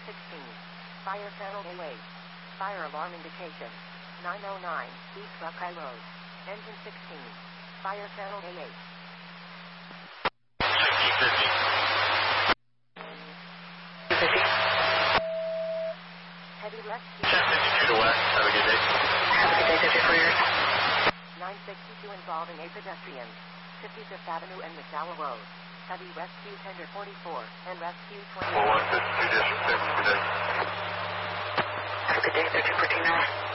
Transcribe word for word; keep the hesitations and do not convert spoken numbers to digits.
sixteen. Fire channel A eight. Fire alarm indication. nine oh nine, East Buckeye Road. Engine sixteen. Fire channel A eight. fifty. fifty. Heavy rescue. ten fifty-two to west. Have a good day. Have a good day, fifty clear. nine sixty-two involving a pedestrian. fifty-fifth Avenue and McDowell Road. Heavy rescue tender forty-four and rescue twenty. four one fifty-two, district six, good day. Have a good day, thirty-two fourteen.